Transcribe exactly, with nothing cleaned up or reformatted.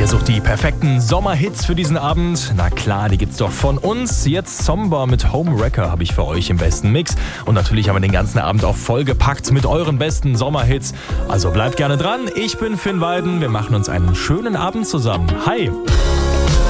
Ihr sucht die perfekten Sommerhits für diesen Abend? Na klar, die gibt's doch von uns. Jetzt Somber mit Homewrecker habe ich für euch im besten Mix. Und natürlich haben wir den ganzen Abend auch vollgepackt mit euren besten Sommerhits. Also bleibt gerne dran. Ich bin Finn Weiden. Wir machen uns einen schönen Abend zusammen. Hi!